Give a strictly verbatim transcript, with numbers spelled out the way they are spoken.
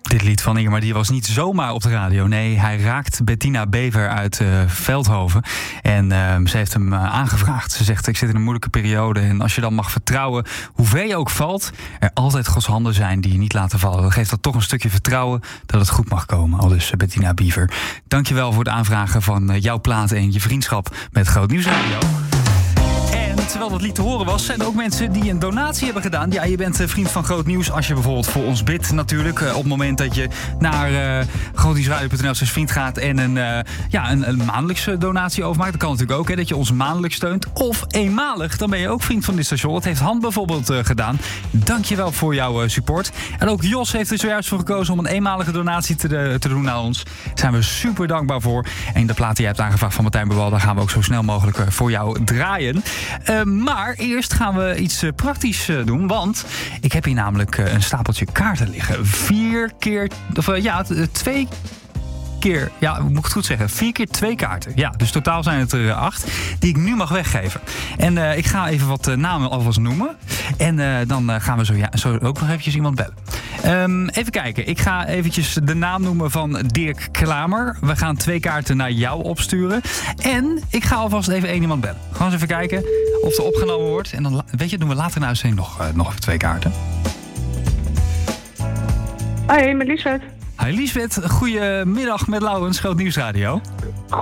Dit lied van Ingemar die was niet zomaar op de radio. Nee, hij raakt Bettina Bever uit uh, Veldhoven. En uh, ze heeft hem uh, aangevraagd. Ze zegt, ik zit in een moeilijke periode. En als je dan mag vertrouwen, hoe ver je ook valt, er altijd Gods handen zijn die je niet laten vallen. Dan geeft dat toch een stukje vertrouwen dat het goed mag komen. Al dus uh, Bettina Bever. Dankjewel voor het aanvragen van uh, jouw plaat en je vriendschap met Groot Nieuws Radio. Terwijl dat lied te horen was, zijn er ook mensen die een donatie hebben gedaan. Ja, je bent vriend van Groot Nieuws als je bijvoorbeeld voor ons bidt natuurlijk. Op het moment dat je naar uh, grootnieuwsradio punt n l slash vriend gaat en een, uh, ja, een, een maandelijkse donatie overmaakt. Dat kan natuurlijk ook, hè, dat je ons maandelijk steunt. Of eenmalig, dan ben je ook vriend van dit station. Dat heeft Han bijvoorbeeld uh, gedaan. Dankjewel voor jouw uh, support. En ook Jos heeft er zojuist voor gekozen om een eenmalige donatie te, de, te doen naar ons. Daar zijn we super dankbaar voor. En de plaat die jij hebt aangevraagd van Martijn Bewal, daar gaan we ook zo snel mogelijk uh, voor jou draaien. Uh, maar eerst gaan we iets uh, praktisch uh, doen. Want ik heb hier namelijk uh, een stapeltje kaarten liggen. Vier keer... Of uh, ja, t- twee keer... Ja, moet ik het goed zeggen? Vier keer twee kaarten. Ja, dus totaal zijn het er uh, acht. Die ik nu mag weggeven. En uh, ik ga even wat uh, namen alvast noemen. En uh, dan uh, gaan we zo, ja, zo ook nog eventjes iemand bellen. Um, even kijken. Ik ga eventjes de naam noemen van Dirk Klamer. We gaan twee kaarten naar jou opsturen. En ik ga alvast even één iemand bellen. Gewoon eens even kijken of er opgenomen wordt. En dan, weet je, doen we later in de uitzending nog, uh, nog even twee kaarten. Hoi, met Liesbeth. Hi Liesbeth, goedemiddag met Laurens, Groot Nieuws Radio.